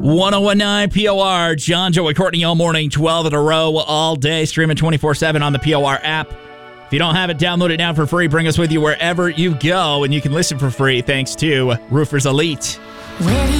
1019 POR, John, Joey, Courtney, all morning, 12 in a row, all day, streaming 24/7 on the POR app. If you don't have it, download it now for free. Bring us with you wherever you go, and you can listen for free thanks to Roofers Elite.